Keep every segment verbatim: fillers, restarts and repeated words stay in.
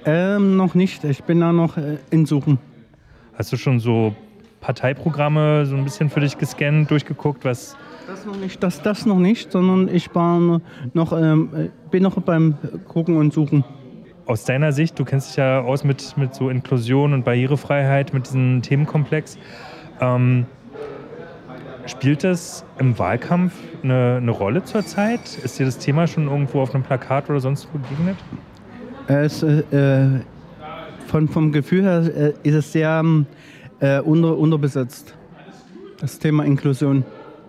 Ähm, noch nicht. Ich bin da noch äh, in Suchen. Hast du schon so Parteiprogramme so ein bisschen für dich gescannt, durchgeguckt, was... Das noch nicht, das, das noch nicht, sondern ich war noch, ähm, bin noch beim Gucken und Suchen. Aus deiner Sicht, du kennst dich ja aus mit, mit so Inklusion und Barrierefreiheit, mit diesem Themenkomplex. Ähm, spielt das im Wahlkampf eine, eine Rolle zurzeit? Ist dir das Thema schon irgendwo auf einem Plakat oder sonst wo begegnet? Es, äh, von, vom Gefühl her äh, ist es sehr äh, unter, unterbesetzt, das Thema Inklusion.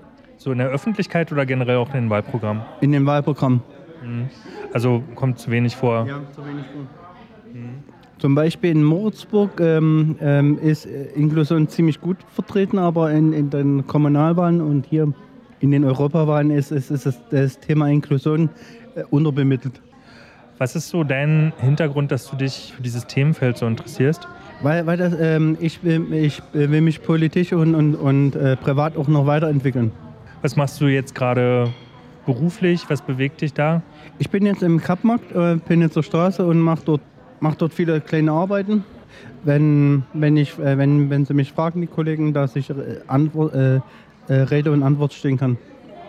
So in der Öffentlichkeit oder generell auch in den Wahlprogrammen? In den Wahlprogrammen. Mhm. Also kommt zu wenig vor? Ja, zu wenig vor. Mhm. Zum Beispiel in Moritzburg ähm, ähm, ist Inklusion ziemlich gut vertreten, aber in, in den Kommunalwahlen und hier in den Europawahlen ist, ist, ist das, das Thema Inklusion äh, unterbemittelt. Was ist so dein Hintergrund, dass du dich für dieses Themenfeld so interessierst? Weil, weil das, ähm, ich, will, ich will mich politisch und, und, und äh, privat auch noch weiterentwickeln. Was machst du jetzt gerade beruflich? Was bewegt dich da? Ich bin jetzt im Kappmarkt, äh, bin jetzt zur Straße und mache dort, mach dort viele kleine Arbeiten. Wenn, wenn, ich, äh, wenn, wenn sie mich fragen, die Kollegen, dass ich äh, Antwort, äh, äh, Rede und Antwort stehen kann.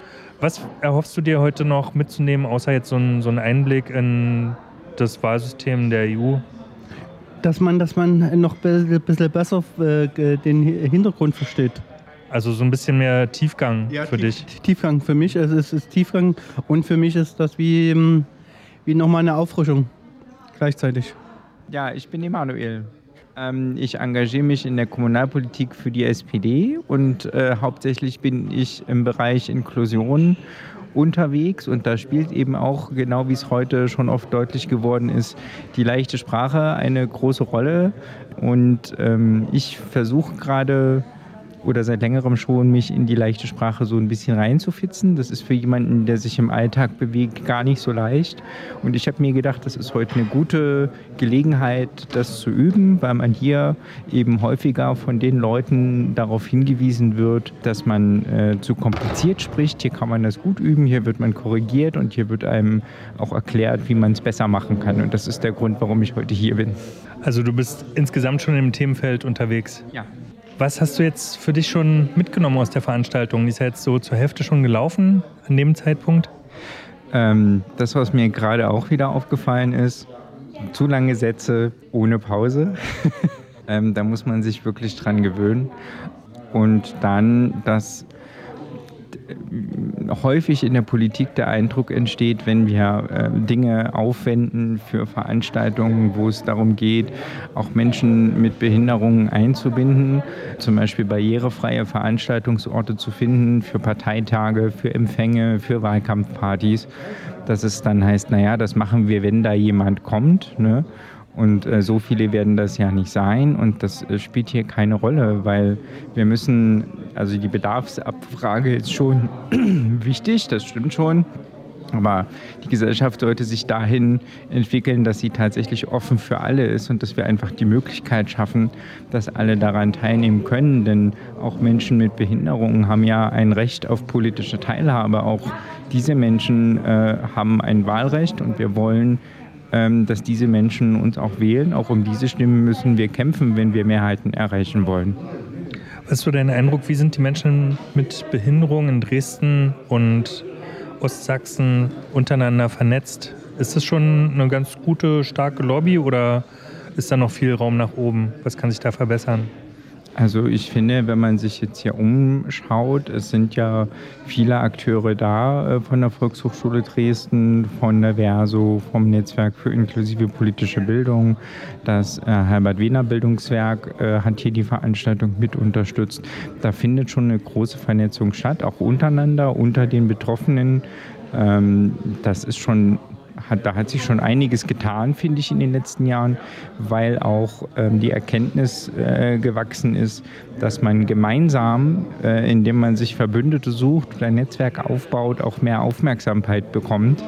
Was erhoffst du dir heute noch mitzunehmen, außer jetzt so ein, so ein Einblick in das Wahlsystem der E U? Dass man, dass man noch ein bisschen besser äh, den Hintergrund versteht. Also so ein bisschen mehr Tiefgang ja, für tief, dich? Tiefgang für mich. Also es ist Tiefgang und für mich ist das wie, wie nochmal eine Auffrischung gleichzeitig. Ja, ich bin Emanuel. Ähm, ich engagiere mich in der Kommunalpolitik für die S P D und äh, hauptsächlich bin ich im Bereich Inklusion unterwegs und da spielt eben auch, genau wie es heute schon oft deutlich geworden ist, die leichte Sprache eine große Rolle und ähm, ich versuche gerade oder seit längerem schon, mich in die leichte Sprache so ein bisschen reinzufitzen. Das ist für jemanden, der sich im Alltag bewegt, gar nicht so leicht. Und ich habe mir gedacht, das ist heute eine gute Gelegenheit, das zu üben, weil man hier eben häufiger von den Leuten darauf hingewiesen wird, dass man äh, zu kompliziert spricht. Hier kann man das gut üben, hier wird man korrigiert und hier wird einem auch erklärt, wie man es besser machen kann. Und das ist der Grund, warum ich heute hier bin. Also du bist insgesamt schon im Themenfeld unterwegs? Ja. Was hast du jetzt für dich schon mitgenommen aus der Veranstaltung? Die ist ja jetzt so zur Hälfte schon gelaufen an dem Zeitpunkt. Ähm, das, was mir gerade auch wieder aufgefallen ist, zu lange Sätze ohne Pause. ähm, da muss man sich wirklich dran gewöhnen. Und dann, dass häufig in der Politik der Eindruck entsteht, wenn wir äh, Dinge aufwenden für Veranstaltungen, wo es darum geht, auch Menschen mit Behinderungen einzubinden, zum Beispiel barrierefreie Veranstaltungsorte zu finden für Parteitage, für Empfänge, für Wahlkampfpartys, dass es dann heißt, naja, das machen wir, wenn da jemand kommt, ne? Und äh, so viele werden das ja nicht sein und das äh, spielt hier keine Rolle, weil wir müssen, also die Bedarfsabfrage ist schon wichtig, das stimmt schon, aber die Gesellschaft sollte sich dahin entwickeln, dass sie tatsächlich offen für alle ist und dass wir einfach die Möglichkeit schaffen, dass alle daran teilnehmen können, denn auch Menschen mit Behinderungen haben ja ein Recht auf politische Teilhabe, auch diese Menschen äh, haben ein Wahlrecht und wir wollen, dass diese Menschen uns auch wählen. Auch um diese Stimmen müssen wir kämpfen, wenn wir Mehrheiten erreichen wollen. Was ist so dein Eindruck, wie sind die Menschen mit Behinderung in Dresden und Ostsachsen untereinander vernetzt? Ist das schon eine ganz gute, starke Lobby oder ist da noch viel Raum nach oben? Was kann sich da verbessern? Also ich finde, wenn man sich jetzt hier umschaut, es sind ja viele Akteure da äh, von der Volkshochschule Dresden, von der Verso, vom Netzwerk für inklusive politische Bildung. Das äh, Herbert-Wehner-Bildungswerk äh, hat hier die Veranstaltung mit unterstützt. Da findet schon eine große Vernetzung statt, auch untereinander, unter den Betroffenen. Ähm, das ist schon... Hat, da hat sich schon einiges getan, finde ich, in den letzten Jahren, weil auch ähm, die Erkenntnis äh, gewachsen ist, dass man gemeinsam, äh, indem man sich Verbündete sucht oder ein Netzwerk aufbaut, auch mehr Aufmerksamkeit bekommt.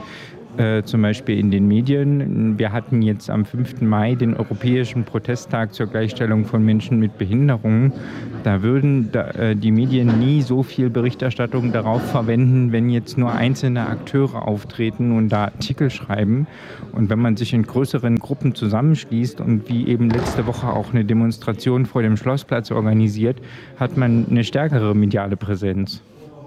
äh, zum Beispiel in den Medien. Wir hatten jetzt am fünften Mai den Europäischen Protesttag zur Gleichstellung von Menschen mit Behinderungen. Da würden da, äh, die Medien nie so viel Berichterstattung darauf verwenden, wenn jetzt nur einzelne Akteure auftreten und da Artikel schreiben. Und wenn man sich in größeren Gruppen zusammenschließt und wie eben letzte Woche auch eine Demonstration vor dem Schlossplatz organisiert, hat man eine stärkere mediale Präsenz.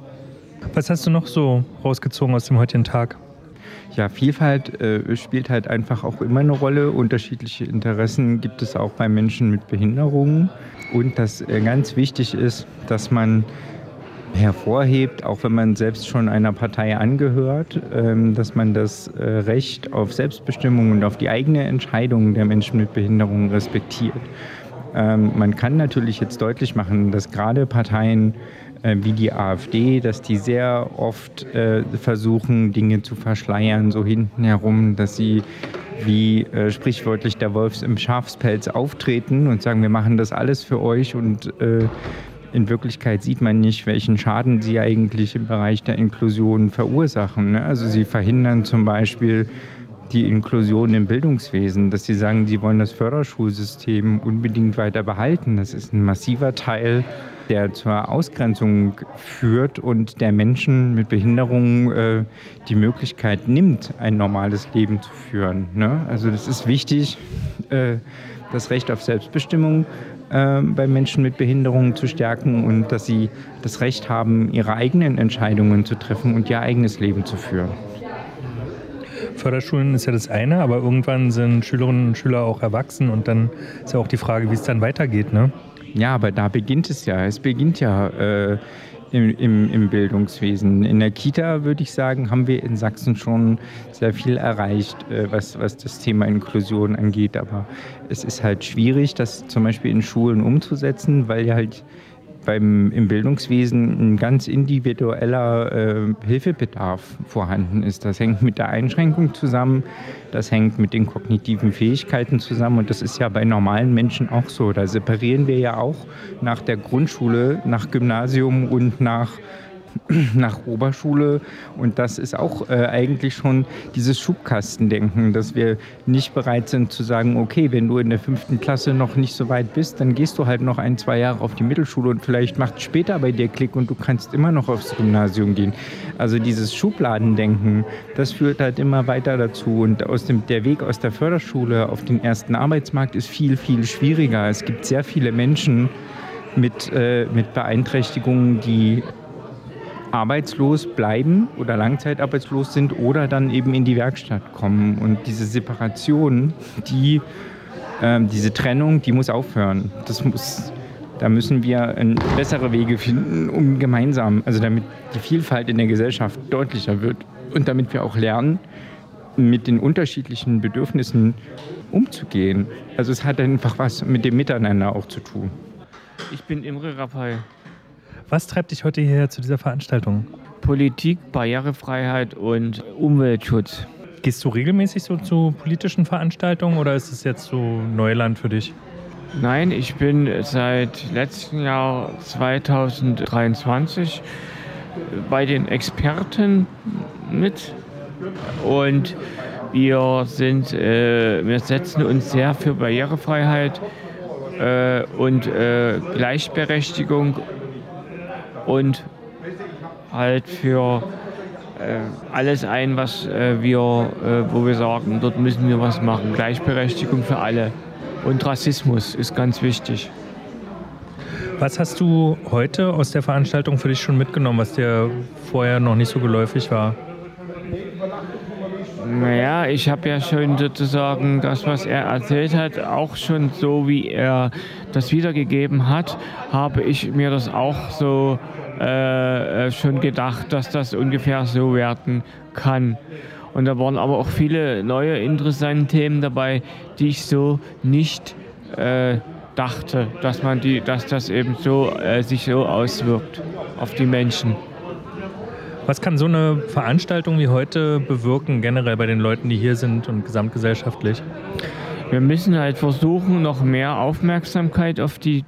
Was hast du noch so rausgezogen aus dem heutigen Tag? Ja, Vielfalt äh, spielt halt einfach auch immer eine Rolle. Unterschiedliche Interessen gibt es auch bei Menschen mit Behinderungen. Und dass äh, ganz wichtig ist, dass man hervorhebt, auch wenn man selbst schon einer Partei angehört, ähm, dass man das äh, Recht auf Selbstbestimmung und auf die eigene Entscheidung der Menschen mit Behinderungen respektiert. Ähm, man kann natürlich jetzt deutlich machen, dass gerade Parteien wie die AfD, dass die sehr oft äh, versuchen, Dinge zu verschleiern, so hinten herum, dass sie wie äh, sprichwörtlich der Wolf im Schafspelz auftreten und sagen, wir machen das alles für euch und äh, in Wirklichkeit sieht man nicht, welchen Schaden sie eigentlich im Bereich der Inklusion verursachen. Ne? Also sie verhindern zum Beispiel die Inklusion im Bildungswesen, dass sie sagen, sie wollen das Förderschulsystem unbedingt weiter behalten. Das ist ein massiver Teil, der zur Ausgrenzung führt und der Menschen mit Behinderungen äh, die Möglichkeit nimmt, ein normales Leben zu führen. Ne? Also das ist wichtig, äh, das Recht auf Selbstbestimmung äh, bei Menschen mit Behinderungen zu stärken und dass sie das Recht haben, ihre eigenen Entscheidungen zu treffen und ihr eigenes Leben zu führen. Förderschulen ist ja das eine, aber irgendwann sind Schülerinnen und Schüler auch erwachsen und dann ist ja auch die Frage, wie es dann weitergeht, ne? Ja, aber da beginnt es ja. Es beginnt ja äh, im, im, im Bildungswesen. In der Kita, würde ich sagen, haben wir in Sachsen schon sehr viel erreicht, äh, was, was das Thema Inklusion angeht. Aber es ist halt schwierig, das zum Beispiel in Schulen umzusetzen, weil ja halt beim, im Bildungswesen ein ganz individueller äh, Hilfebedarf vorhanden ist. Das hängt mit der Einschränkung zusammen, das hängt mit den kognitiven Fähigkeiten zusammen und das ist ja bei normalen Menschen auch so. Da separieren wir ja auch nach der Grundschule, nach Gymnasium und nach nach Oberschule und das ist auch äh, eigentlich schon dieses Schubkastendenken, dass wir nicht bereit sind zu sagen, okay, wenn du in der fünften Klasse noch nicht so weit bist, dann gehst du halt noch ein, zwei Jahre auf die Mittelschule und vielleicht macht es später bei dir Klick und du kannst immer noch aufs Gymnasium gehen. Also dieses Schubladendenken, das führt halt immer weiter dazu und aus dem, der Weg aus der Förderschule auf den ersten Arbeitsmarkt ist viel, viel schwieriger. Es gibt sehr viele Menschen mit, äh, mit Beeinträchtigungen, die arbeitslos bleiben oder langzeitarbeitslos sind oder dann eben in die Werkstatt kommen. Und diese Separation, die, äh, diese Trennung, die muss aufhören. Das muss, da müssen wir äh, bessere Wege finden, um gemeinsam, also damit die Vielfalt in der Gesellschaft deutlicher wird und damit wir auch lernen, mit den unterschiedlichen Bedürfnissen umzugehen. Also es hat einfach was mit dem Miteinander auch zu tun. Ich bin Imre Rapay. Was treibt dich heute hierher zu dieser Veranstaltung? Politik, Barrierefreiheit und Umweltschutz. Gehst du regelmäßig so zu politischen Veranstaltungen oder ist es jetzt so Neuland für dich? Nein, ich bin seit letztem Jahr zweitausenddreiundzwanzig bei den Experten mit und wir sind, äh, wir setzen uns sehr für Barrierefreiheit äh, und äh, Gleichberechtigung und halt für äh, alles ein, was äh, wir, äh, wo wir sagen, dort müssen wir was machen. Gleichberechtigung für alle. Und Rassismus ist ganz wichtig. Was hast du heute aus der Veranstaltung für dich schon mitgenommen, was dir vorher noch nicht so geläufig war? Naja, ich habe ja schon sozusagen das, was er erzählt hat, auch schon so, wie er das wiedergegeben hat, habe ich mir das auch so äh, schon gedacht, dass das ungefähr so werden kann. Und da waren aber auch viele neue interessante Themen dabei, die ich so nicht äh, dachte, dass man die, dass das eben so äh, sich so auswirkt auf die Menschen. Was kann so eine Veranstaltung wie heute bewirken, generell bei den Leuten, die hier sind und gesamtgesellschaftlich? Wir müssen halt versuchen, noch mehr Aufmerksamkeit auf die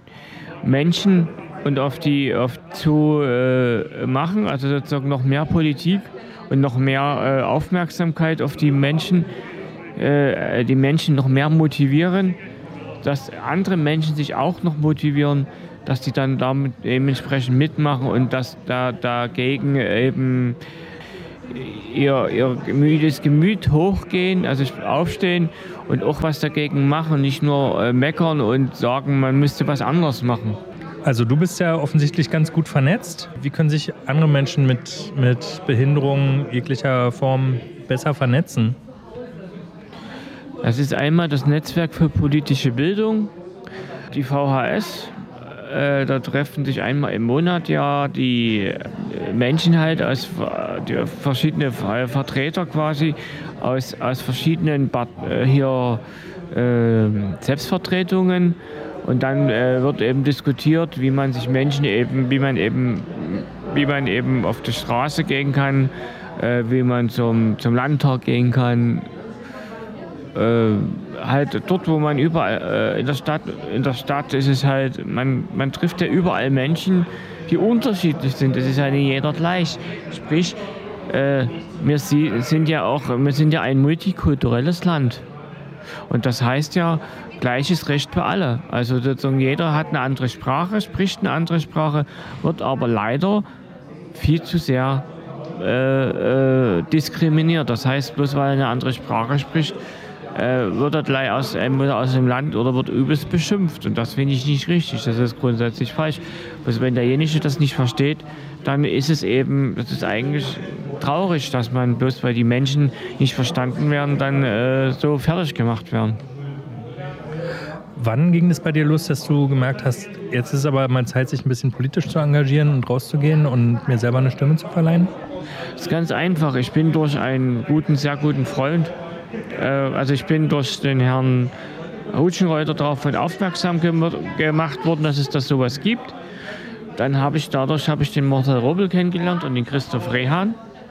Menschen und auf die auf zu äh, machen, also sozusagen noch mehr Politik und noch mehr äh, Aufmerksamkeit auf die Menschen, äh, die Menschen noch mehr motivieren, dass andere Menschen sich auch noch motivieren, dass die dann damit dementsprechend mitmachen und dass da dagegen eben ihr, ihr müdes Gemüt hochgehen, also aufstehen und auch was dagegen machen, nicht nur äh, meckern und sagen, man müsste was anderes machen. Also du bist ja offensichtlich ganz gut vernetzt. Wie können sich andere Menschen mit, mit Behinderungen jeglicher Form besser vernetzen? Das ist einmal das Netzwerk für politische Bildung, die V H S. Äh, da treffen sich einmal im Monat ja die Menschen halt aus die verschiedene Vertreter quasi aus, aus verschiedenen Bad, äh, hier äh, Selbstvertretungen. Und dann äh, wird eben diskutiert, wie man sich Menschen eben, wie man eben, wie man eben auf die Straße gehen kann, äh, wie man zum, zum Landtag gehen kann. Äh, halt dort, wo man überall äh, in der Stadt, in der Stadt ist es halt, man, man trifft ja überall Menschen, die unterschiedlich sind. Es ist ja nicht jeder gleich. Sprich, äh, wir sind ja auch, wir sind ja ein multikulturelles Land. Und das heißt ja, gleiches Recht für alle. Also sozusagen jeder hat eine andere Sprache, spricht eine andere Sprache, wird aber leider viel zu sehr äh, äh, diskriminiert. Das heißt, bloß weil er eine andere Sprache spricht, äh, wird er gleich aus, äh, aus dem Land oder wird übelst beschimpft. Und das finde ich nicht richtig. Das ist grundsätzlich falsch. Also wenn derjenige das nicht versteht, dann ist es eben, das ist eigentlich traurig, dass man bloß weil die Menschen nicht verstanden werden, dann äh, so fertig gemacht werden. Wann ging es bei dir los, dass du gemerkt hast, jetzt ist aber mal Zeit, sich ein bisschen politisch zu engagieren und rauszugehen und mir selber eine Stimme zu verleihen? Das ist ganz einfach. Ich bin durch einen guten, sehr guten Freund, äh, also ich bin durch den Herrn Hutschenreuter darauf aufmerksam gemacht worden, dass es das sowas gibt. Dann habe ich dadurch habe ich den Marcel Robel kennengelernt und den Christoph Rehan.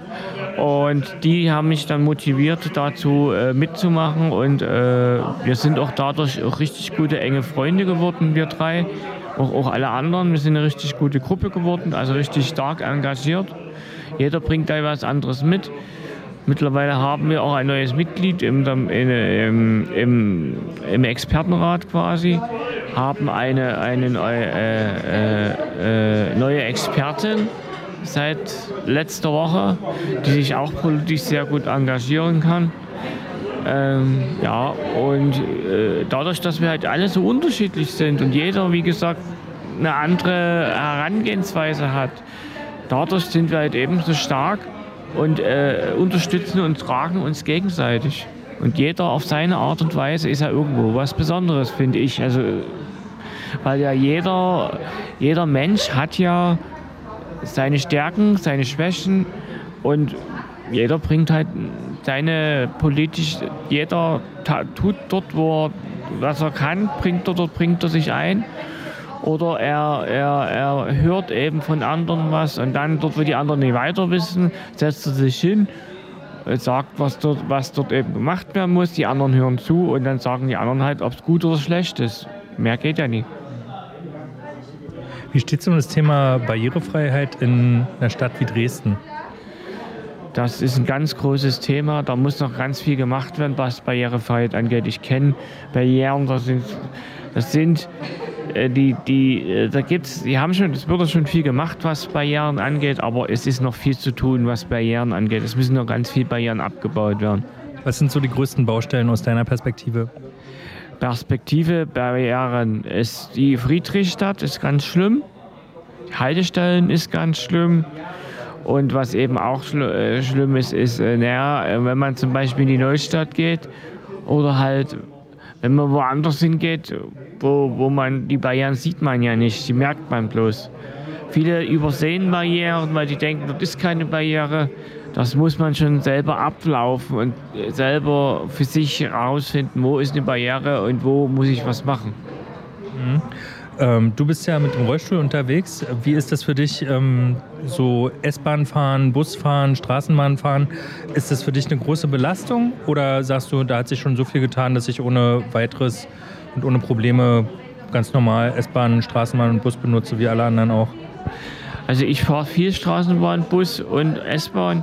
Und die haben mich dann motiviert, dazu äh, mitzumachen. Und äh, wir sind auch dadurch auch richtig gute, enge Freunde geworden, wir drei. Auch, auch alle anderen. Wir sind eine richtig gute Gruppe geworden, also richtig stark engagiert. Jeder bringt da was anderes mit. Mittlerweile haben wir auch ein neues Mitglied im, im, im, im Expertenrat quasi. Haben eine, eine neue, äh, äh, neue Expertin seit letzter Woche, die sich auch politisch sehr gut engagieren kann. Ähm, ja, und äh, dadurch, dass wir halt alle so unterschiedlich sind und jeder, wie gesagt, eine andere Herangehensweise hat, dadurch sind wir halt eben so stark und äh, unterstützen und tragen uns gegenseitig. Und jeder auf seine Art und Weise ist ja irgendwo was Besonderes, finde ich. Also, weil ja jeder, jeder Mensch hat ja seine Stärken, seine Schwächen und jeder bringt halt seine politisch, jeder ta- tut dort, wo er, was er kann, bringt er dort, bringt er sich ein oder er, er, er hört eben von anderen was und dann dort, wo die anderen nicht weiter wissen, setzt er sich hin, sagt, was dort, was dort eben gemacht werden muss, die anderen hören zu und dann sagen die anderen halt, ob es gut oder schlecht ist. Mehr geht ja nicht. Wie steht es um das Thema Barrierefreiheit in einer Stadt wie Dresden? Das ist ein ganz großes Thema. Da muss noch ganz viel gemacht werden, was Barrierefreiheit angeht. Ich kenne Barrieren, das sind, das sind äh, die, die, äh, da gibt's, die haben schon, es wird schon viel gemacht, was Barrieren angeht, aber es ist noch viel zu tun, was Barrieren angeht. Es müssen noch ganz viele Barrieren abgebaut werden. Was sind so die größten Baustellen aus deiner Perspektive? Perspektive Barrieren ist die Friedrichstadt, ist ganz schlimm. Die Haltestellen ist ganz schlimm. Und was eben auch schl- äh, schlimm ist, ist, äh, naja, wenn man zum Beispiel in die Neustadt geht oder halt, wenn man woanders hingeht, wo, wo man die Barrieren sieht man ja nicht, die merkt man bloß. Viele übersehen Barrieren, weil die denken, das ist keine Barriere. Das muss man schon selber ablaufen und selber für sich herausfinden, wo ist eine Barriere und wo muss ich was machen. Mhm. Ähm, du bist ja mit dem Rollstuhl unterwegs. Wie ist das für dich, ähm, so S-Bahn fahren, Bus fahren, Straßenbahn fahren? Ist das für dich eine große Belastung oder sagst du, da hat sich schon so viel getan, dass ich ohne weiteres und ohne Probleme ganz normal S-Bahn, Straßenbahn und Bus benutze, wie alle anderen auch? Also ich fahre viel Straßenbahn, Bus und S-Bahn.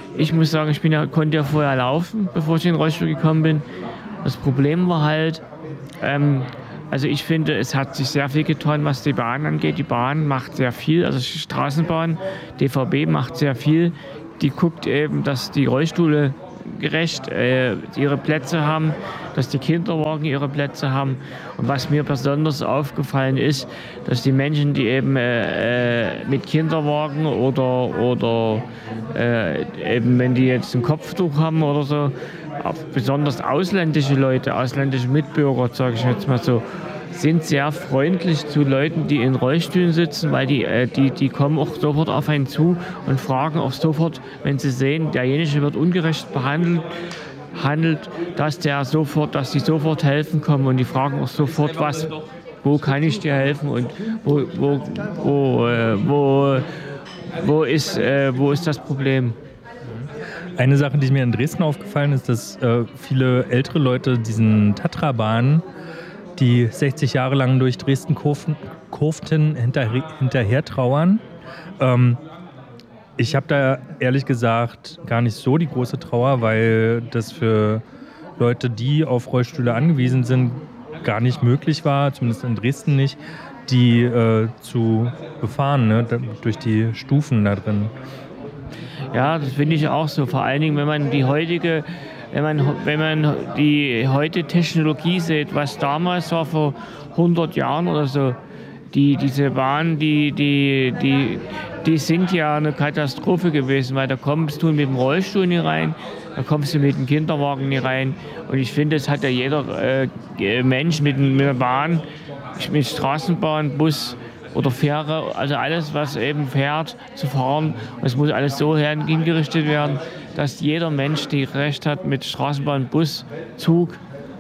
ich muss sagen, ich bin ja, konnte ja vorher laufen, bevor ich in den Rollstuhl gekommen bin. Das Problem war halt, ähm, also ich finde, es hat sich sehr viel getan, was die Bahn angeht. Die Bahn macht sehr viel, also die Straßenbahn, D V B macht sehr viel. Die guckt eben, dass die Rollstühle gerecht äh, ihre Plätze haben, dass die Kinderwagen ihre Plätze haben. Und was mir besonders aufgefallen ist, dass die Menschen, die eben äh, mit Kinderwagen oder, oder äh, eben wenn die jetzt ein Kopftuch haben oder so, auch besonders ausländische Leute, ausländische Mitbürger, sage ich jetzt mal so, sind sehr freundlich zu Leuten, die in Rollstühlen sitzen, weil die, äh, die, die kommen auch sofort auf einen zu und fragen auch sofort, wenn sie sehen, derjenige wird ungerecht behandelt, handelt, dass der sofort, dass die sofort helfen kommen und die fragen auch sofort, was, wo kann ich dir helfen und wo, wo, wo, äh, wo, wo, ist, äh, wo ist das Problem? Eine Sache, die mir in Dresden aufgefallen ist, dass äh, viele ältere Leute diesen Tatra-Bahnen, die sechzig Jahre lang durch Dresden kurften, kurften hinterher, hinterher trauern. Ähm, ich habe da ehrlich gesagt gar nicht so die große Trauer, weil das für Leute, die auf Rollstühle angewiesen sind, gar nicht möglich war, zumindest in Dresden nicht, die äh, zu befahren, ne, durch die Stufen da drin. Ja, das finde ich auch so. Vor allen Dingen, wenn man die heutige Wenn man, wenn man die heute Technologie sieht, was damals war vor hundert Jahren oder so, die, diese Bahnen, die, die, die, die sind ja eine Katastrophe gewesen, weil da kommst du mit dem Rollstuhl nicht rein, da kommst du mit dem Kinderwagen nicht rein. Und ich finde, das hat ja jeder äh, Mensch mit, mit einer Bahn, mit Straßenbahn, Bus oder Fähre, also alles, was eben fährt, zu fahren. Und es muss alles so hingerichtet werden, dass jeder Mensch die Recht hat mit Straßenbahn, Bus, Zug,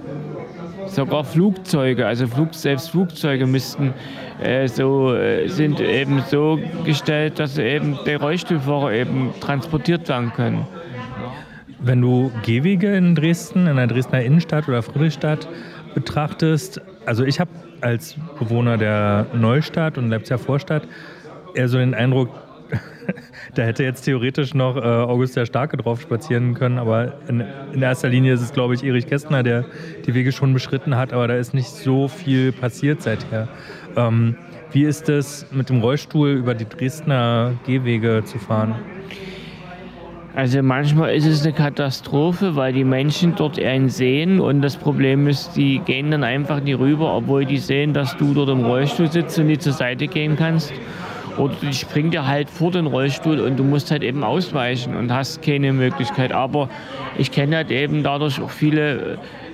sogar Flugzeuge, also Flug, selbst Flugzeuge müssten äh, so, äh, sind eben so gestellt, dass eben die Rollstuhlfahrer eben transportiert werden können. Wenn du Gehwege in Dresden, in der Dresdner Innenstadt oder Friedrichstadt betrachtest, also ich habe als Bewohner der Neustadt und Leipziger Vorstadt eher so den Eindruck, da hätte jetzt theoretisch noch äh, August der Starke drauf spazieren können, aber in, in erster Linie ist es, glaube ich, Erich Kästner, der die Wege schon beschritten hat, aber da ist nicht so viel passiert seither. Ähm, wie ist es, mit dem Rollstuhl über die Dresdner Gehwege zu fahren? Also manchmal ist es eine Katastrophe, weil die Menschen dort einen sehen und das Problem ist, die gehen dann einfach nicht rüber, obwohl die sehen, dass du dort im Rollstuhl sitzt und nicht zur Seite gehen kannst. Oder die springen dir halt vor den Rollstuhl und du musst halt eben ausweichen und hast keine Möglichkeit. Aber ich kenne halt eben dadurch auch viele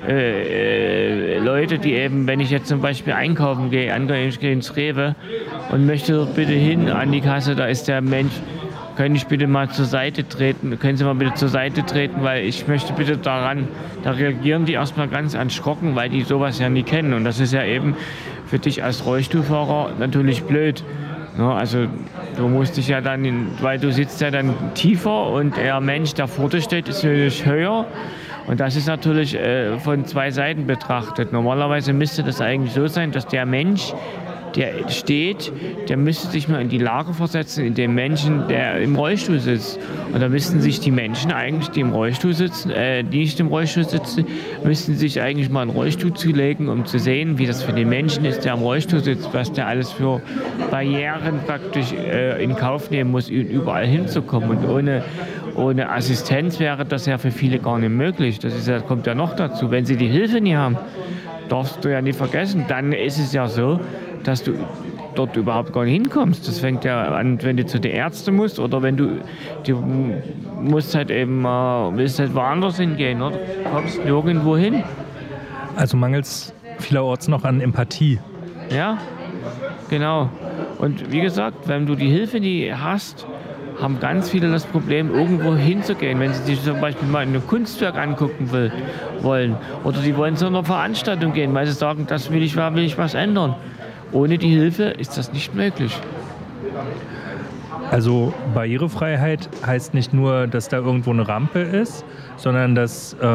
äh, Leute, die eben, wenn ich jetzt zum Beispiel einkaufen gehe, ich gehe ins Rewe und möchte dort bitte hin an die Kasse, da ist der Mensch, können ich bitte mal zur Seite treten, können Sie mal bitte zur Seite treten, weil ich möchte bitte daran, da reagieren die erstmal ganz erschrocken, weil die sowas ja nie kennen und das ist ja eben für dich als Rollstuhlfahrer natürlich blöd. Ja, also du musst dich ja dann, in, weil du sitzt ja dann tiefer und der Mensch, der vor dir steht, ist natürlich höher und das ist natürlich äh, von zwei Seiten betrachtet. Normalerweise müsste das eigentlich so sein, dass der Mensch, der steht, der müsste sich mal in die Lage versetzen, in den Menschen, der im Rollstuhl sitzt. Und da müssten sich die Menschen eigentlich, die im Rollstuhl sitzen, äh, die nicht im Rollstuhl sitzen, müssten sich eigentlich mal einen Rollstuhl zulegen, um zu sehen, wie das für den Menschen ist, der im Rollstuhl sitzt, was der alles für Barrieren praktisch äh, in Kauf nehmen muss, überall hinzukommen. Und ohne, ohne Assistenz wäre das ja für viele gar nicht möglich. Das ist ja, kommt ja noch dazu. Wenn sie die Hilfe nicht haben, darfst du ja nicht vergessen, dann ist es ja so, dass du dort überhaupt gar nicht hinkommst. Das fängt ja an, wenn du zu den Ärzten musst oder wenn du, du musst halt eben, äh, willst halt woanders hingehen, oder? Du kommst nirgendwo hin. Also mangelt es vielerorts noch an Empathie. Ja, genau. Und wie gesagt, wenn du die Hilfe nie hast, haben ganz viele das Problem, irgendwo hinzugehen, wenn sie sich zum Beispiel mal ein Kunstwerk angucken will, wollen. Oder sie wollen zu einer Veranstaltung gehen, weil sie sagen, das will ich, will ich was ändern. Ohne die Hilfe ist das nicht möglich. Also Barrierefreiheit heißt nicht nur, dass da irgendwo eine Rampe ist, sondern dass äh,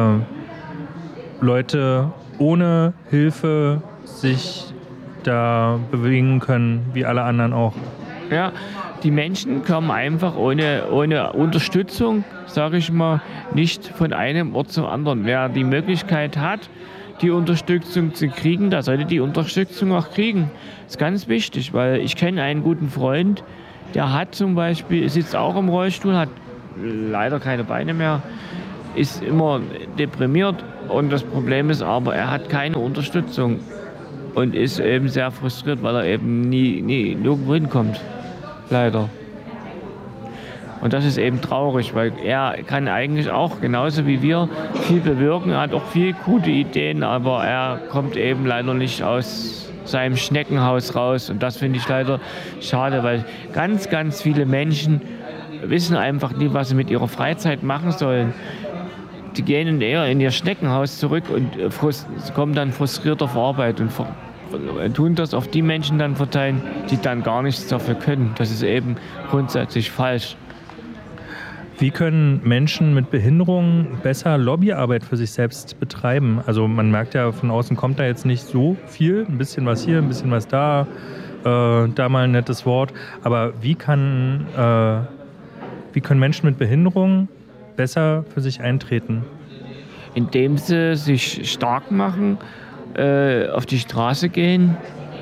Leute ohne Hilfe sich da bewegen können, wie alle anderen auch. Ja, die Menschen kommen einfach ohne, ohne Unterstützung, sage ich mal, nicht von einem Ort zum anderen. Wer die Möglichkeit hat, die Unterstützung zu kriegen, der sollte die Unterstützung auch kriegen. Das ist ganz wichtig, weil ich kenne einen guten Freund, der hat zum Beispiel, sitzt auch im Rollstuhl, hat leider keine Beine mehr, ist immer deprimiert und das Problem ist aber, er hat keine Unterstützung und ist eben sehr frustriert, weil er eben nie, nie nirgendwo hinkommt. Leider. Und das ist eben traurig, weil er kann eigentlich auch, genauso wie wir, viel bewirken. Er hat auch viele gute Ideen, aber er kommt eben leider nicht aus seinem Schneckenhaus raus. Und das finde ich leider schade, weil ganz, ganz viele Menschen wissen einfach nie, was sie mit ihrer Freizeit machen sollen. Die gehen eher in ihr Schneckenhaus zurück und kommen dann frustriert auf Arbeit und tun das auf die Menschen dann verteilen, die dann gar nichts dafür können. Das ist eben grundsätzlich falsch. Wie können Menschen mit Behinderungen besser Lobbyarbeit für sich selbst betreiben? Also man merkt ja, von außen kommt da jetzt nicht so viel. Ein bisschen was hier, ein bisschen was da, äh, da mal ein nettes Wort. Aber wie, kann, äh, wie können Menschen mit Behinderungen besser für sich eintreten? Indem sie sich stark machen, äh, auf die Straße gehen,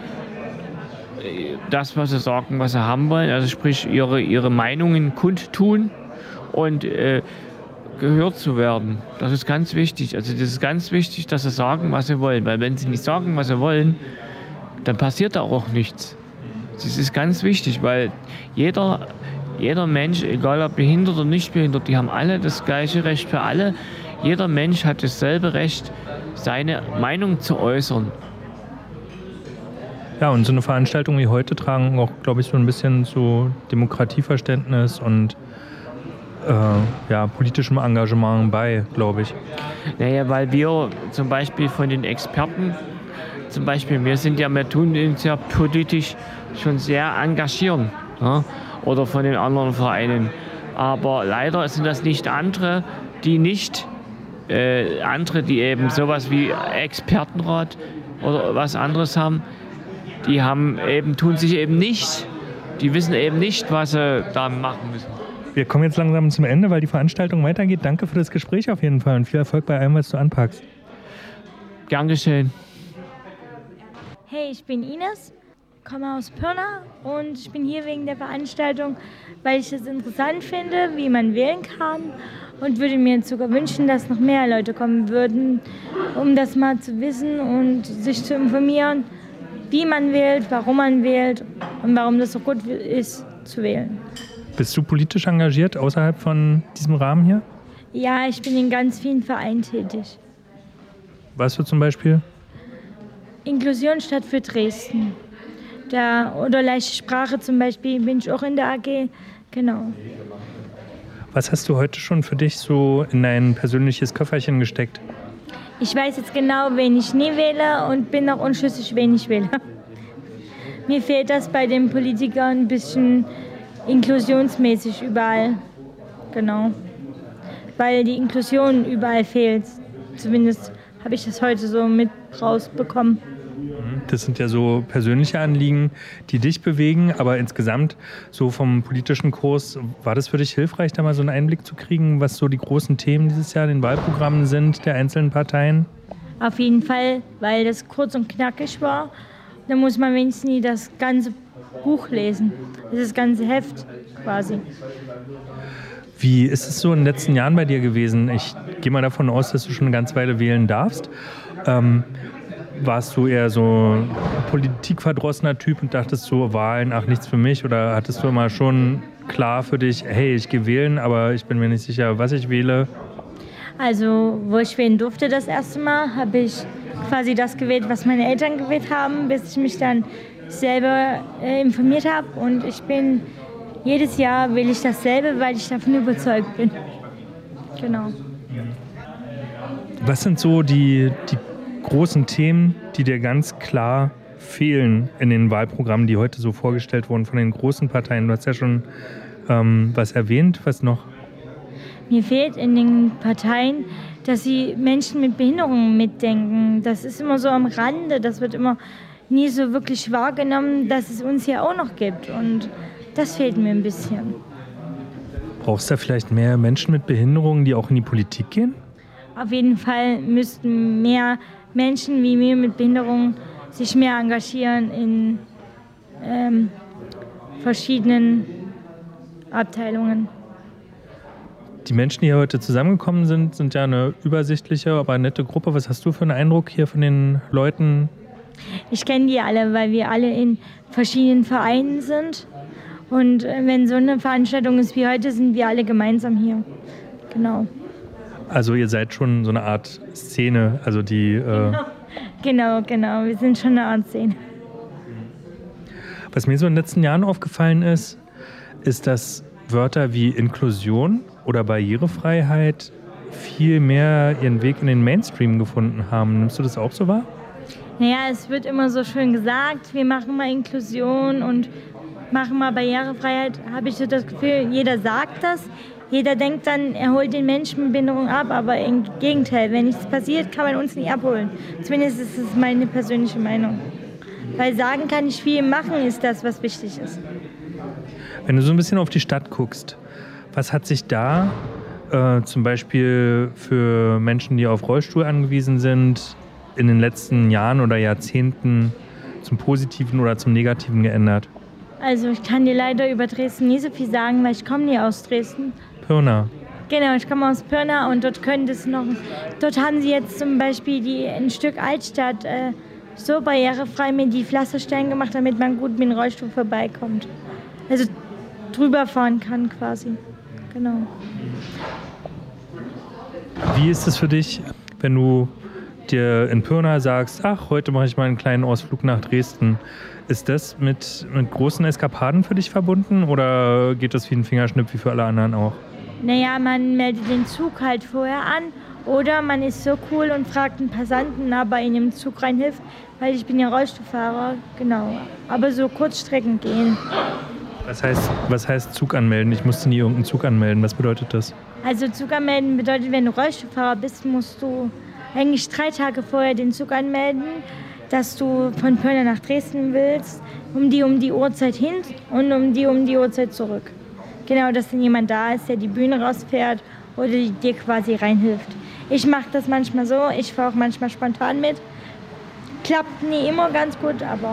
das, was sie sagen, was sie haben wollen, also sprich ihre, ihre Meinungen kundtun und äh, gehört zu werden. Das ist ganz wichtig. Also das ist ganz wichtig, dass sie sagen, was sie wollen. Weil wenn sie nicht sagen, was sie wollen, dann passiert da auch nichts. Das ist ganz wichtig, weil jeder, jeder Mensch, egal ob behindert oder nicht behindert, die haben alle das gleiche Recht für alle. Jeder Mensch hat dasselbe Recht, seine Meinung zu äußern. Ja, und so eine Veranstaltung wie heute tragen auch, glaube ich, so ein bisschen zu Demokratieverständnis und äh, ja, politischem Engagement bei, glaube ich. Naja, weil wir zum Beispiel von den Experten, zum Beispiel, wir sind ja, wir tun uns ja politisch schon sehr engagieren, ja? Oder von den anderen Vereinen. Aber leider sind das nicht andere, die nicht, äh, andere, die eben sowas wie Expertenrat oder was anderes haben, die haben eben, tun sich eben nicht, die wissen eben nicht, was sie da machen müssen. Wir kommen jetzt langsam zum Ende, weil die Veranstaltung weitergeht. Danke für das Gespräch auf jeden Fall und viel Erfolg bei allem, was du anpackst. Gern geschehen. Hey, ich bin Ines, komme aus Pirna und ich bin hier wegen der Veranstaltung, weil ich es interessant finde, wie man wählen kann und würde mir sogar wünschen, dass noch mehr Leute kommen würden, um das mal zu wissen und sich zu informieren, wie man wählt, warum man wählt und warum das so gut ist, zu wählen. Bist du politisch engagiert außerhalb von diesem Rahmen hier? Ja, ich bin in ganz vielen Vereinen tätig. Was für zum Beispiel? Inklusion statt für Dresden. Da, oder leichte Sprache zum Beispiel bin ich auch in der A G. Genau. Was hast du heute schon für dich so in dein persönliches Köfferchen gesteckt? Ich weiß jetzt genau, wen ich nie wähle und bin auch unschlüssig, wen ich wähle. Mir fehlt das bei den Politikern ein bisschen inklusionsmäßig überall. Genau. Weil die Inklusion überall fehlt. Zumindest habe ich das heute so mit rausbekommen. Das sind ja so persönliche Anliegen, die dich bewegen, aber insgesamt so vom politischen Kurs, war das für dich hilfreich, da mal so einen Einblick zu kriegen, was so die großen Themen dieses Jahr in den Wahlprogrammen sind der einzelnen Parteien? Auf jeden Fall, weil das kurz und knackig war. Da muss man wenigstens nie das ganze Buch lesen, das ganze Heft quasi. Wie ist es so in den letzten Jahren bei dir gewesen? Ich gehe mal davon aus, dass du schon eine ganze Weile wählen darfst. Ähm, warst du eher so ein politikverdrossener Typ und dachtest so, Wahlen, ach, nichts für mich? Oder hattest du immer schon klar für dich, hey, ich gehe wählen, aber ich bin mir nicht sicher, was ich wähle? Also, wo ich wählen durfte das erste Mal, habe ich quasi das gewählt, was meine Eltern gewählt haben, bis ich mich dann selber äh, informiert habe. Und ich bin, jedes Jahr wähle ich dasselbe, weil ich davon überzeugt bin. Genau. Was sind so die, die großen Themen, die dir ganz klar fehlen in den Wahlprogrammen, die heute so vorgestellt wurden von den großen Parteien? Du hast ja schon ähm, was erwähnt, was noch? Mir fehlt in den Parteien, dass sie Menschen mit Behinderungen mitdenken. Das ist immer so am Rande, das wird immer nie so wirklich wahrgenommen, dass es uns hier auch noch gibt. Und Das fehlt mir ein bisschen. Brauchst du da vielleicht mehr Menschen mit Behinderungen, die auch in die Politik gehen? Auf jeden Fall müssten mehr Menschen wie mir mit Behinderungen sich mehr engagieren in ähm, verschiedenen Abteilungen. Die Menschen, die hier heute zusammengekommen sind, sind ja eine übersichtliche, aber nette Gruppe. Was hast du für einen Eindruck hier von den Leuten? Ich kenne die alle, weil wir alle in verschiedenen Vereinen sind. Und wenn so eine Veranstaltung ist wie heute, sind wir alle gemeinsam hier. Genau. Also ihr seid schon so eine Art Szene, also die... Äh Genau, genau. Wir sind schon eine Art Szene. Was mir so in den letzten Jahren aufgefallen ist, ist, dass Wörter wie Inklusion oder Barrierefreiheit viel mehr ihren Weg in den Mainstream gefunden haben. Nimmst du das auch so wahr? Naja, es wird immer so schön gesagt, wir machen mal Inklusion und machen mal Barrierefreiheit. Habe ich so das Gefühl, jeder sagt das. Jeder denkt dann, er holt den Menschen mit Behinderung ab, aber im Gegenteil, wenn nichts passiert, kann man uns nicht abholen. Zumindest ist es meine persönliche Meinung. Weil sagen kann ich viel, machen ist das, was wichtig ist. Wenn du so ein bisschen auf die Stadt guckst, was hat sich da äh, zum Beispiel für Menschen, die auf Rollstuhl angewiesen sind, in den letzten Jahren oder Jahrzehnten zum Positiven oder zum Negativen geändert? Also ich kann dir leider über Dresden nie so viel sagen, weil ich komme nie aus Dresden. Pirna. Genau, ich komme aus Pirna und dort könnte es noch, dort haben sie jetzt zum Beispiel die, ein Stück Altstadt äh, so barrierefrei mit die Pflastersteine gemacht, damit man gut mit dem Rollstuhl vorbeikommt. Also drüber fahren kann quasi. Genau. Wie ist es für dich, wenn du dir in Pirna sagst, ach, heute mache ich mal einen kleinen Ausflug nach Dresden? Ist das mit, mit großen Eskapaden für dich verbunden oder geht das wie ein Fingerschnipp wie für alle anderen auch? Naja, man meldet den Zug halt vorher an oder man ist so cool und fragt einen Passanten, ob er in den Zug reinhilft, weil ich bin ja Rollstuhlfahrer, genau. Aber so Kurzstrecken gehen. Was heißt, was heißt Zug anmelden? Ich musste nie irgendeinen Zug anmelden. Was bedeutet das? Also Zug anmelden bedeutet, wenn du Rollstuhlfahrer bist, musst du eigentlich drei Tage vorher den Zug anmelden, dass du von Pirna nach Dresden willst, um die um die Uhrzeit hin und um die um die Uhrzeit zurück. Genau, dass dann jemand da ist, der die Bühne rausfährt oder dir quasi reinhilft. Ich mache das manchmal so, ich fahre auch manchmal spontan mit. Klappt nie immer ganz gut, aber...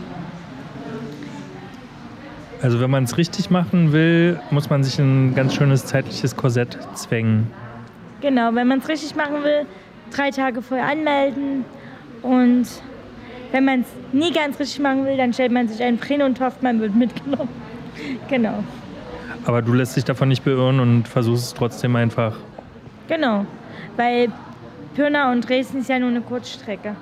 Also wenn man es richtig machen will, muss man sich in ein ganz schönes zeitliches Korsett zwängen. Genau, wenn man es richtig machen will, drei Tage vorher anmelden und wenn man es nie ganz richtig machen will, dann stellt man sich einfach hin und hofft, man wird mitgenommen. Genau. Aber du lässt dich davon nicht beirren und versuchst es trotzdem einfach. Genau, weil Pirna und Dresden ist ja nur eine Kurzstrecke.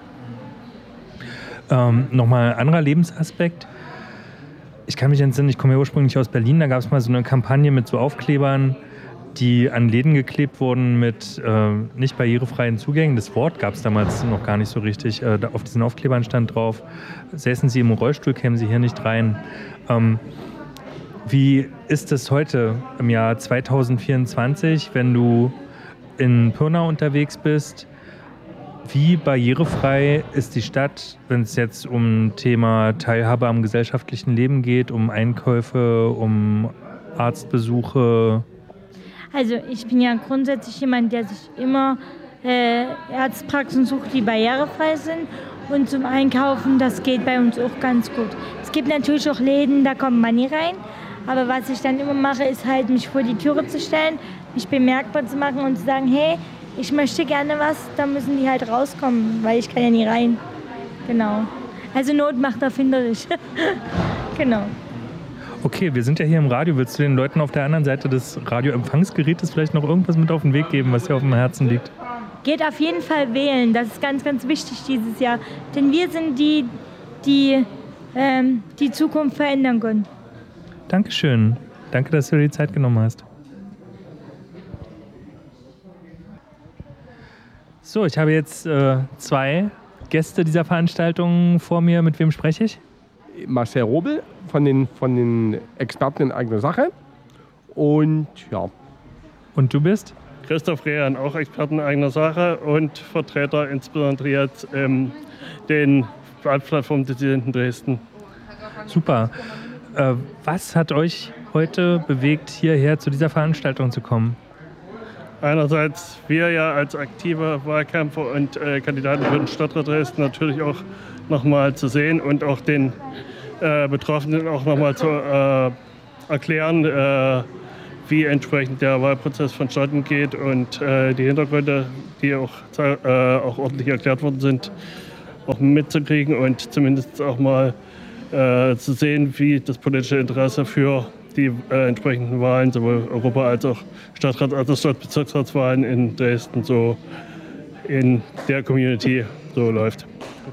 Ähm, Nochmal ein anderer Lebensaspekt. Ich kann mich entsinnen, ich komme ja ursprünglich aus Berlin, da gab es mal so eine Kampagne mit so Aufklebern, die an Läden geklebt wurden mit äh, nicht barrierefreien Zugängen. Das Wort gab es damals noch gar nicht so richtig. Äh, auf diesen Aufklebern stand drauf, säßen Sie im Rollstuhl, kämen Sie hier nicht rein. Ähm, wie ist es heute im Jahr zweitausendvierundzwanzig, wenn du in Pirna unterwegs bist? Wie barrierefrei ist die Stadt, wenn es jetzt um Thema Teilhabe am gesellschaftlichen Leben geht, um Einkäufe, um Arztbesuche? Also ich bin ja grundsätzlich jemand, der sich immer äh, Arztpraxen sucht, die barrierefrei sind. Und zum Einkaufen, das geht bei uns auch ganz gut. Es gibt natürlich auch Läden, da kommt man nie rein. Aber was ich dann immer mache, ist halt, mich vor die Türe zu stellen, mich bemerkbar zu machen und zu sagen, hey, ich möchte gerne was, dann müssen die halt rauskommen, weil ich kann ja nie rein. Genau. Also Not macht erfinderisch. Genau. Okay, wir sind ja hier im Radio. Willst du den Leuten auf der anderen Seite des Radioempfangsgerätes vielleicht noch irgendwas mit auf den Weg geben, was dir auf dem Herzen liegt? Geht auf jeden Fall wählen. Das ist ganz, ganz wichtig dieses Jahr. Denn wir sind die, die ähm, die Zukunft verändern können. Dankeschön. Danke, dass du dir die Zeit genommen hast. So, ich habe jetzt äh, zwei Gäste dieser Veranstaltung vor mir. Mit wem spreche ich? Marcel Robel von den, von den Experten in eigener Sache. Und ja. Und du bist? Christoph Rehan, auch Experten in eigener Sache und Vertreter insbesondere jetzt ähm, den Wahlplattform Dissidenten Dresden. Super. Äh, was hat euch heute bewegt, hierher zu dieser Veranstaltung zu kommen? Einerseits wir ja als aktive Wahlkämpfer und äh, Kandidaten für den Stadtrat Dresden natürlich auch nochmal zu sehen und auch den äh, Betroffenen auch nochmal zu äh, erklären, äh, wie entsprechend der Wahlprozess vonstatten geht und äh, die Hintergründe, die auch, äh, auch ordentlich erklärt worden sind, auch mitzukriegen und zumindest auch mal äh, zu sehen, wie das politische Interesse für die äh, entsprechenden Wahlen, sowohl Europa- als auch Stadtrat- als auch Stadtbezirksratswahlen in Dresden so in der Community so läuft.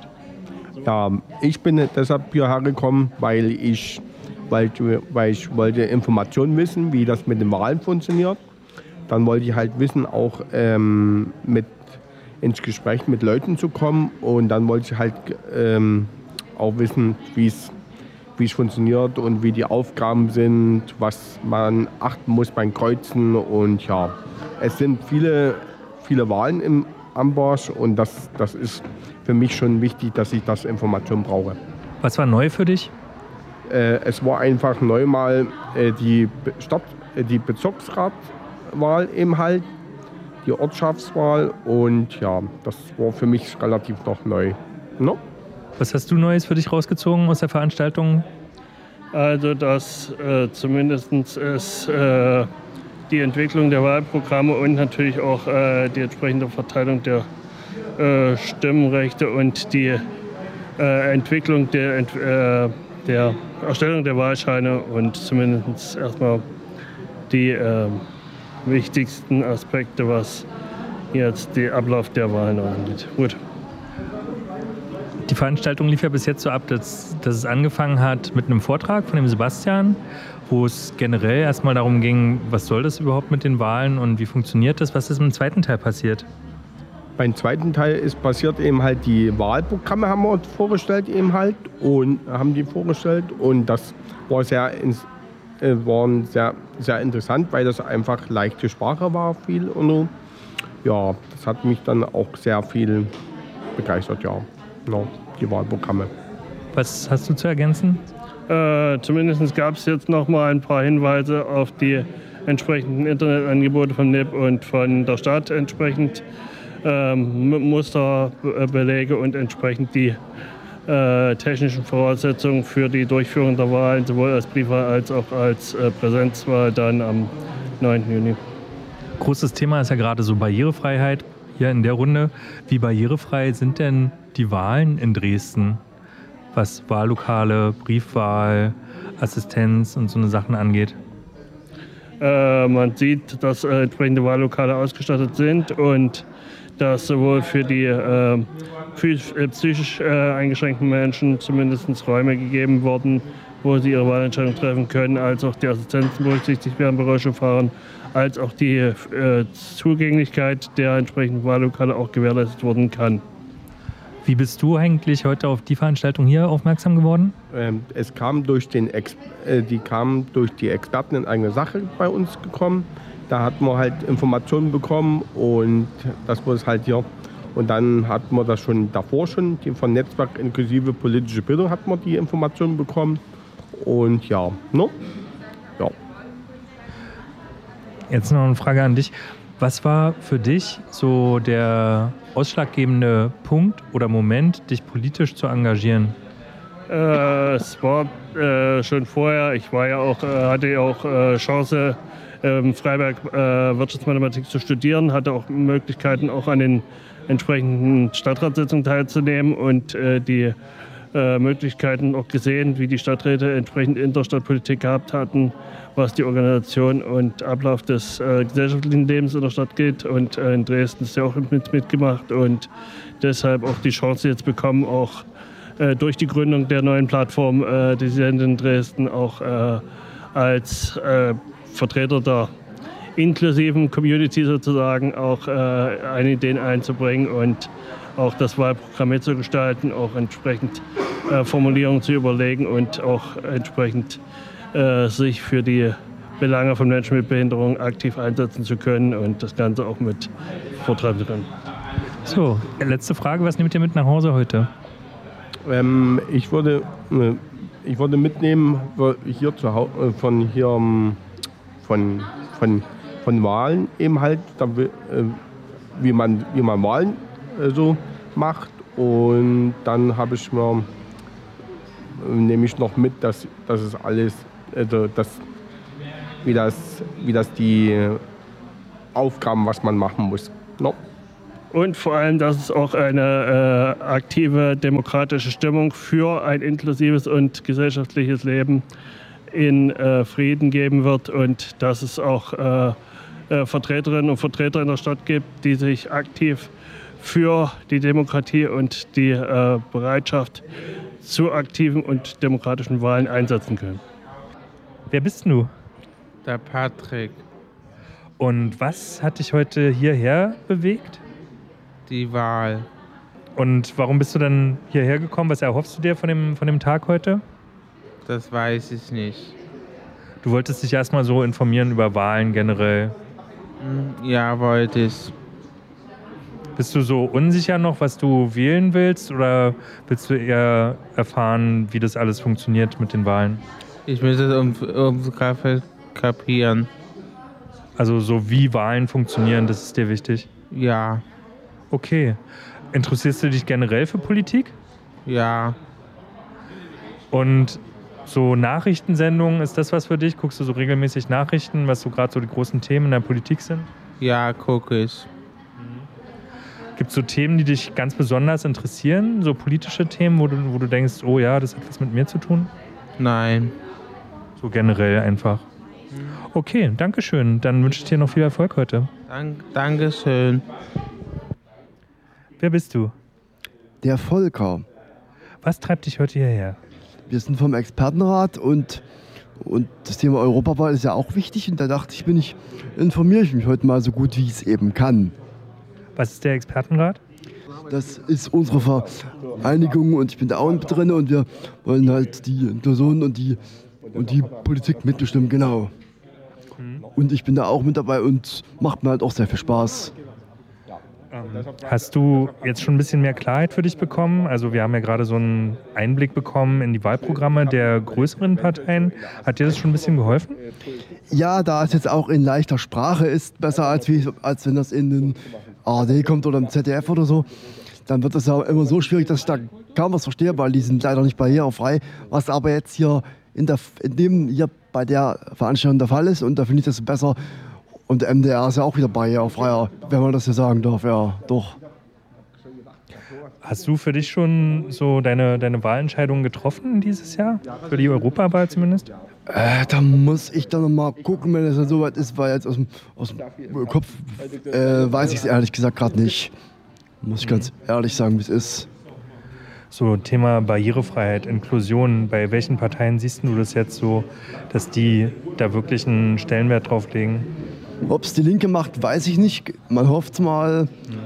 Ja, ich bin deshalb hierher gekommen, weil ich, weil, weil ich wollte Informationen wissen, wie das mit den Wahlen funktioniert. Dann wollte ich halt wissen, auch ähm, mit ins Gespräch mit Leuten zu kommen. Und dann wollte ich halt ähm, auch wissen, wie es wie es funktioniert und wie die Aufgaben sind, was man achten muss beim Kreuzen. Und ja, es sind viele, viele Wahlen im Amboss und das, das ist für mich schon wichtig, dass ich das Information brauche. Was war neu für dich? Äh, es war einfach neu mal äh, die, Stadt, äh, die Bezirksratwahl eben halt, die Ortschaftswahl und ja, das war für mich relativ noch neu. No? Was hast du Neues für dich rausgezogen aus der Veranstaltung? Also, dass äh, zumindest es äh, die Entwicklung der Wahlprogramme und natürlich auch äh, die entsprechende Verteilung der äh, Stimmrechte und die äh, Entwicklung der, äh, der Erstellung der Wahlscheine und zumindest erstmal die äh, wichtigsten Aspekte, was jetzt den Ablauf der Wahlen angeht. Gut. Die Veranstaltung lief ja bis jetzt so ab, dass, dass es angefangen hat mit einem Vortrag von dem Sebastian, wo es generell erstmal darum ging, was soll das überhaupt mit den Wahlen und wie funktioniert das? Was ist im zweiten Teil passiert? Beim zweiten Teil ist passiert eben halt, die Wahlprogramme haben wir vorgestellt eben halt und haben die vorgestellt und das war sehr, äh, war sehr, sehr interessant, weil das einfach leichte Sprache war viel und so. Ja, das hat mich dann auch sehr viel begeistert, ja. No, die Wahlprogramme. Was hast du zu ergänzen? Äh, zumindest gab es jetzt noch mal ein paar Hinweise auf die entsprechenden Internetangebote von N I P und von der Stadt entsprechend ähm, Musterbelege und entsprechend die äh, technischen Voraussetzungen für die Durchführung der Wahlen, sowohl als Briefwahl als auch als äh, Präsenzwahl dann am neunten Juni. Großes Thema ist ja gerade so Barrierefreiheit hier in der Runde. Wie barrierefrei sind denn die Wahlen in Dresden, was Wahllokale, Briefwahl, Assistenz und so eine Sachen angeht? Äh, man sieht, dass äh, entsprechende Wahllokale ausgestattet sind und dass sowohl für die äh, psychisch äh, eingeschränkten Menschen zumindest Räume gegeben wurden, wo sie ihre Wahlentscheidung treffen können, als auch die Assistenzen berücksichtigt werden bei Rollstuhlfahrern, als auch die äh, Zugänglichkeit der entsprechenden Wahllokale auch gewährleistet werden kann. Wie bist du eigentlich heute auf die Veranstaltung hier aufmerksam geworden? Ähm, es kam durch den Ex äh, die kamen durch die Experten in eigene Sache bei uns gekommen. Da hatten wir halt Informationen bekommen und das war es halt hier. Und dann hatten wir das schon davor schon, die von Netzwerk inklusive politische Bildung hatten wir die Informationen bekommen. Und ja, ne? Ja. Jetzt noch eine Frage an dich. Was war für dich so der ausschlaggebende Punkt oder Moment, dich politisch zu engagieren? Äh, es war äh, schon vorher, ich war ja auch, äh, hatte ja auch äh, Chance, in Freiberg äh, Wirtschaftsmathematik zu studieren, hatte auch Möglichkeiten, auch an den entsprechenden Stadtratssitzungen teilzunehmen und äh, die äh, Möglichkeiten auch gesehen, wie die Stadträte entsprechend Interstadtpolitik gehabt hatten, was die Organisation und Ablauf des äh, gesellschaftlichen Lebens in der Stadt geht. Und äh, in Dresden ist ja auch mit, mitgemacht und deshalb auch die Chance jetzt bekommen, auch äh, durch die Gründung der neuen Plattform äh, Dissidenten in Dresden auch äh, als äh, Vertreter der inklusiven Community sozusagen auch äh, eine Idee einzubringen und auch das Wahlprogramm mitzugestalten, auch entsprechend äh, Formulierungen zu überlegen und auch entsprechend äh, sich für die Belange von Menschen mit Behinderung aktiv einsetzen zu können und das Ganze auch mit vortreiben zu können. So, letzte Frage, was nehmt ihr mit nach Hause heute? Ähm, ich würde, äh, ich würde mitnehmen hier zu Hause von hier von, von, von Wahlen eben halt, wie man, wie man Wahlen so macht. Und dann habe ich mir nehme ich noch mit, dass, dass es alles, also das, wie, das, wie das die Aufgaben, was man machen muss. No. Und vor allem, dass es auch eine äh, aktive demokratische Stimmung für ein inklusives und gesellschaftliches Leben in äh, Frieden geben wird und dass es auch äh, äh, Vertreterinnen und Vertreter in der Stadt gibt, die sich aktiv für die Demokratie und die äh, Bereitschaft zu aktiven und demokratischen Wahlen einsetzen können. Wer bist du? Der Patrick. Und was hat dich heute hierher bewegt? Die Wahl. Und warum bist du dann hierher gekommen? Was erhoffst du dir von dem, von dem Tag heute? Das weiß ich nicht. Du wolltest dich erstmal so informieren über Wahlen generell. Ja, wollte ich. Bist du so unsicher noch, was du wählen willst? Oder willst du eher erfahren, wie das alles funktioniert mit den Wahlen? Ich will das um, um kapieren. Also so wie Wahlen funktionieren, das ist dir wichtig? Ja. Okay. Interessierst du dich generell für Politik? Ja. Und so Nachrichtensendungen, ist das was für dich? Guckst du so regelmäßig Nachrichten, was so gerade so die großen Themen in der Politik sind? Ja, gucke ich. Gibt es so Themen, die dich ganz besonders interessieren? So politische Themen, wo du, wo du denkst, oh ja, das hat was mit mir zu tun? Nein. So generell einfach. Okay, danke schön. Dann wünsche ich dir noch viel Erfolg heute. Dank, Dankeschön. Wer bist du? Der Volker. Was treibt dich heute hierher? Wir sind vom Expertenrat und, und das Thema Europawahl ist ja auch wichtig. Und da dachte ich, bin ich, informiere ich mich heute mal so gut, wie ich es eben kann. Was ist der Expertenrat? Das ist unsere Vereinigung und ich bin da auch mit drin und wir wollen halt die Personen und die, und die Politik mitbestimmen, genau. Mhm. Und ich bin da auch mit dabei und macht mir halt auch sehr viel Spaß. Hast du jetzt schon ein bisschen mehr Klarheit für dich bekommen? Also wir haben ja gerade so einen Einblick bekommen in die Wahlprogramme der größeren Parteien. Hat dir das schon ein bisschen geholfen? Ja, da es jetzt auch in leichter Sprache ist, besser als, wie, als wenn das in den A R D kommt oder im Z D F oder so, dann wird es ja immer so schwierig, dass ich da kaum was verstehe, weil die sind leider nicht barrierefrei. Was aber jetzt hier in, der, in dem hier bei der Veranstaltung der Fall ist und da finde ich das besser. Und der M D R ist ja auch wieder barrierefreier, wenn man das hier sagen darf, ja, doch. Hast du für dich schon so deine, deine Wahlentscheidungen getroffen dieses Jahr? Für die Europawahl zumindest? Äh, da muss ich dann noch mal gucken, wenn es dann soweit ist, weil jetzt aus dem, aus dem Kopf äh, weiß ich es ehrlich gesagt gerade nicht. Muss ich ganz ehrlich sagen, wie es ist. So Thema Barrierefreiheit, Inklusion, bei welchen Parteien siehst du das jetzt so, dass die da wirklich einen Stellenwert drauf legen? Ob es die Linke macht, weiß ich nicht. Man hofft es mal.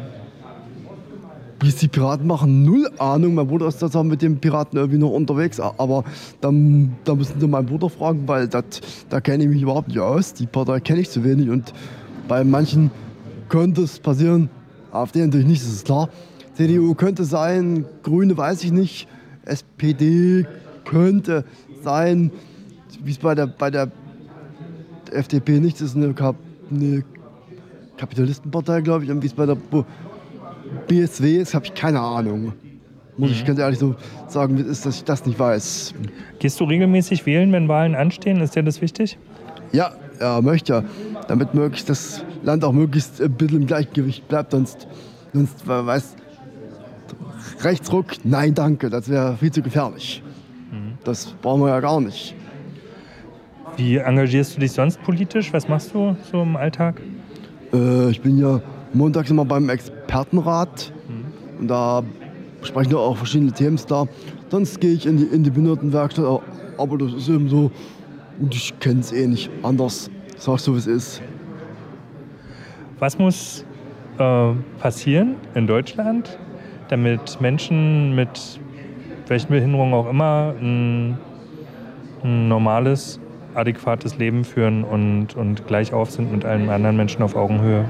Wie es die Piraten machen, null Ahnung. Mein Bruder ist zusammen mit den Piraten irgendwie noch unterwegs. Aber dann, da müssen Sie meinen Bruder fragen, weil dat, da kenne ich mich überhaupt nicht aus. Die Partei kenne ich zu wenig. Und bei manchen könnte es passieren. AfD natürlich nicht, das ist klar. C D U könnte sein, Grüne weiß ich nicht. S P D könnte sein. Wie es bei der, bei der F D P nicht ist, eine, Kap, eine Kapitalistenpartei, glaube ich. Und wie es bei der B S W ist, habe ich keine Ahnung. Muss ich ganz ehrlich so sagen, wie es ist, dass ich das nicht weiß. Gehst du regelmäßig wählen, wenn Wahlen anstehen? Ist dir das wichtig? Ja, ja, möchte ja. Damit möglichst das Land auch möglichst ein bisschen im Gleichgewicht bleibt. Sonst, sonst weiß Rechtsruck, nein, danke, das wäre viel zu gefährlich. Mhm. Das brauchen wir ja gar nicht. Wie engagierst du dich sonst politisch? Was machst du so im Alltag? Äh, ich bin ja montags immer beim Expertenrat. Mhm. Und da sprechen wir auch verschiedene Themen da. Sonst gehe ich in die, in die Behindertenwerkstatt. Aber das ist eben so. Und ich kenne es eh nicht anders. Sagst du, wie es ist. Was muss äh, passieren in Deutschland, damit Menschen mit welchen Behinderungen auch immer ein, ein normales, adäquates Leben führen und, und gleich auf sind mit allen anderen Menschen auf Augenhöhe?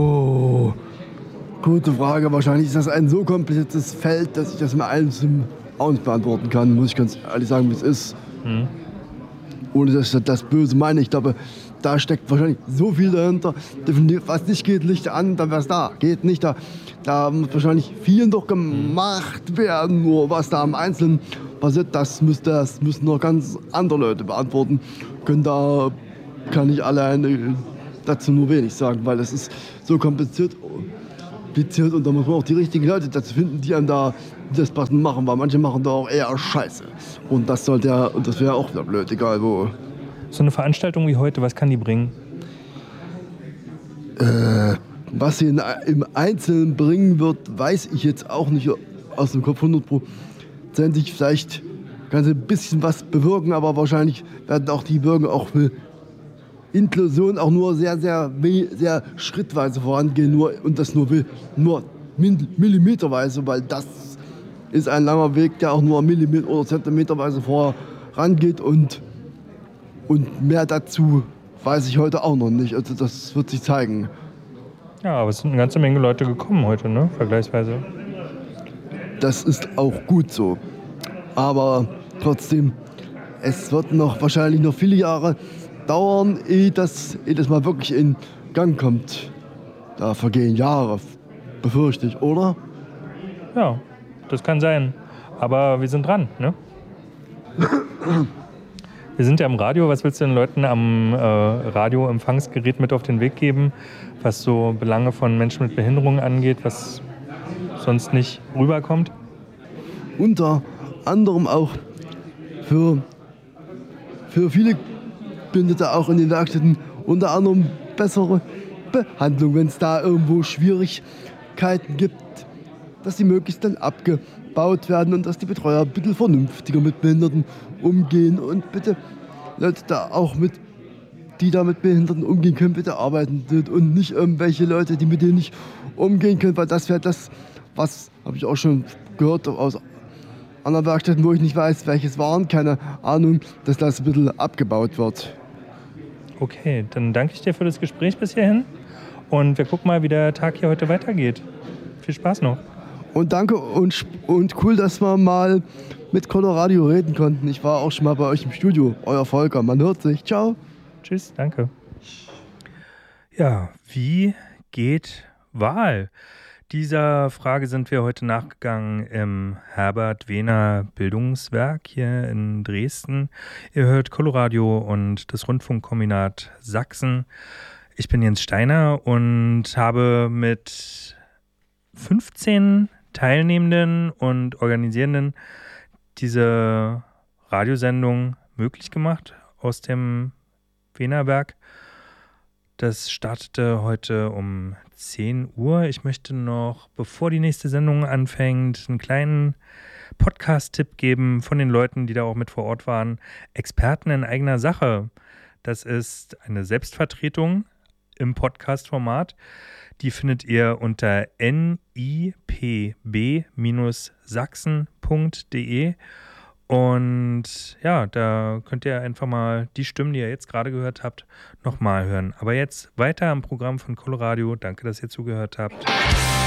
Oh, gute Frage. Wahrscheinlich ist das ein so kompliziertes Feld, dass ich das mit allem auch nicht beantworten kann, muss ich ganz ehrlich sagen, wie es ist. Mhm. Ohne dass ich das Böse meine. Ich glaube, da steckt wahrscheinlich so viel dahinter. Was nicht geht, Licht an, dann wäre es da. Geht nicht, da, da muss wahrscheinlich viel noch gemacht werden. Nur was da im Einzelnen passiert, das, müsste, das müssen noch ganz andere Leute beantworten können. Da kann ich alleine dazu nur wenig sagen, weil das ist so kompliziert, kompliziert und da muss man auch die richtigen Leute dazu finden, die einem da das passend machen, weil manche machen da auch eher Scheiße. Und das sollte ja, und das wäre auch wieder blöd, egal wo. So eine Veranstaltung wie heute, was kann die bringen? Äh, was sie in, im Einzelnen bringen wird, weiß ich jetzt auch nicht aus dem Kopf hundertprozentig. Vielleicht kann sie ein bisschen was bewirken, aber wahrscheinlich werden auch die Bürger auch für Inklusion auch nur sehr, sehr, sehr schrittweise vorangehen nur, und das nur, nur millimeterweise, weil das ist ein langer Weg, der auch nur Millimeter- oder Zentimeterweise vorangeht und, und mehr dazu weiß ich heute auch noch nicht. Also das wird sich zeigen. Ja, aber es sind eine ganze Menge Leute gekommen heute, ne? Vergleichsweise. Das ist auch gut so. Aber trotzdem, es wird noch wahrscheinlich noch viele Jahre dauern, ehe das, ehe das mal wirklich in Gang kommt. Da vergehen Jahre, befürchte ich, oder? Ja, das kann sein. Aber wir sind dran, ne? Wir sind ja im Radio. Was willst du den Leuten am äh, Radioempfangsgerät mit auf den Weg geben, was so Belange von Menschen mit Behinderungen angeht, was sonst nicht rüberkommt? Unter anderem auch für, für viele Behinderte auch in den Werkstätten unter anderem bessere Behandlung, wenn es da irgendwo Schwierigkeiten gibt, dass die möglichst dann abgebaut werden und dass die Betreuer ein bisschen vernünftiger mit Behinderten umgehen und bitte Leute da auch mit, die da mit Behinderten umgehen können, bitte arbeiten und nicht irgendwelche Leute, die mit denen nicht umgehen können, weil das wäre das, was habe ich auch schon gehört aus anderen Werkstätten, wo ich nicht weiß, welches waren, keine Ahnung, dass das ein bisschen abgebaut wird. Okay, dann danke ich dir für das Gespräch bis hierhin und wir gucken mal, wie der Tag hier heute weitergeht. Viel Spaß noch. Und danke und, und cool, dass wir mal mit Coloradio reden konnten. Ich war auch schon mal bei euch im Studio, euer Volker. Man hört sich. Ciao. Tschüss, danke. Ja, wie geht Wahl? Dieser Frage sind wir heute nachgegangen im Herbert-Wehner Bildungswerk hier in Dresden. Ihr hört Coloradio und das Rundfunkkombinat Sachsen. Ich bin Jens Steiner und habe mit fünfzehn Teilnehmenden und Organisierenden diese Radiosendung möglich gemacht aus dem Wehnerwerk. Das startete heute um zehn Uhr. Ich möchte noch, bevor die nächste Sendung anfängt, einen kleinen Podcast-Tipp geben von den Leuten, die da auch mit vor Ort waren. Experten in eigener Sache. Das ist eine Selbstvertretung im Podcast-Format. Die findet ihr unter n i p b sachsen punkt d e. Und ja, da könnt ihr einfach mal die Stimmen, die ihr jetzt gerade gehört habt, nochmal hören. Aber jetzt weiter am Programm von Coloradio. Danke, dass ihr zugehört habt.